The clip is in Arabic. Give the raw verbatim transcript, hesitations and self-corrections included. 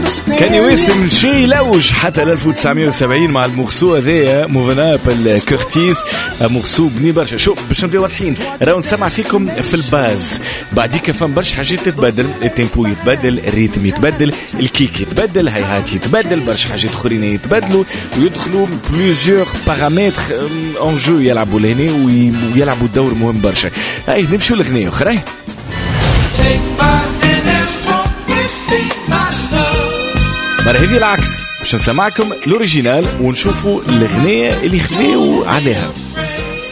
كان يوسم شي لوج حتى ألف وتسعمية وسبعين مع المغسو هذايا موفنابل كورتيس مغسو بني برشا. شوف باش نبداو واضحين راهو نسمع فيكم في الباز بعديك فهم برشا حاجات تتبدل، التيمبو يتبدل، الريتم يتبدل، الكيك يتبدل، هايهات يتبدل، برشا حاجات اخرين يتبدلوا ويدخلوا بلوزيور بارامتر اون جو يلعبوا لهنا ويلعبوا دور مهم برشا. هاي نمشيو لغنية اخرى. مرة هذه العكس باش نسمعكم الأوريجينال ونشوفوا الأغنية اللي خذيو عليها.